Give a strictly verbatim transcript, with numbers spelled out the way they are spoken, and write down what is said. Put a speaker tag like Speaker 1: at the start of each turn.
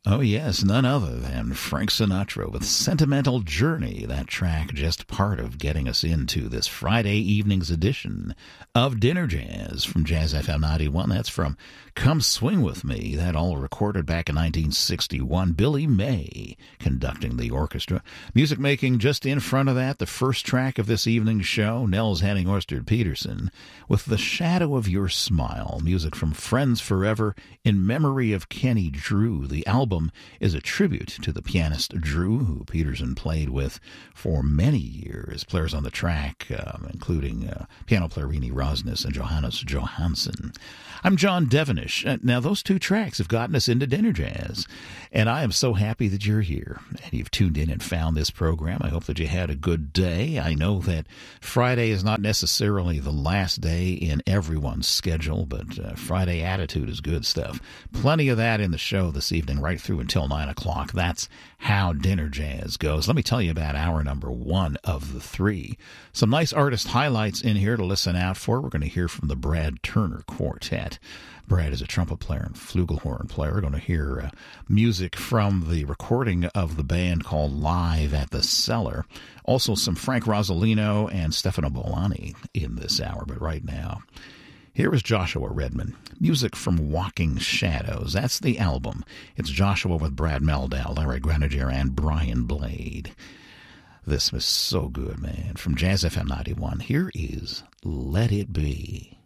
Speaker 1: Oh, yes, none other than Frank Sinatra with Sentimental Journey. That track just part of getting us into this Friday evening's edition of Dinner Jazz from Jazz F M ninety-one. That's from Come Swing With Me. That all recorded back in nineteen sixty-one. Billy May conducting the orchestra. Music making just in front of that, the first track of this evening's show, Nels Henning Ørsted Peterson with The Shadow of Your Smile. Music from Friends Forever in memory of Kenny Drew. The album is a tribute to the pianist Drew, who Peterson played with for many years. Players on the track, um, including uh, piano player Rini Rosnes and Johannes Johansson. I'm John Devenish. Uh, now, those two tracks have gotten us into Dinner Jazz, and I am so happy that you're here and you've tuned in and found this program. I hope that you had a good day. I know that Friday is not necessarily the last day in everyone's schedule, but uh, Friday attitude is good stuff. Plenty of that in the show this evening, right through until nine o'clock. That's how Dinner Jazz goes. Let me tell you about hour number one of the three. Some nice artist highlights in here to listen out for. We're going to hear from the Brad Turner Quartet. Brad is a trumpet player and flugelhorn player. We're going to hear uh, music from the recording of the band called Live at the Cellar. Also some Frank Rosolino and Stefano Bolani in this hour. But right now, here is Joshua Redman. Music from Walking Shadows. That's the album. It's Joshua with Brad Meldau, Larry Grenadier, and Brian Blade. This was so good, man. From Jazz F M ninety-one, here is Let It Be.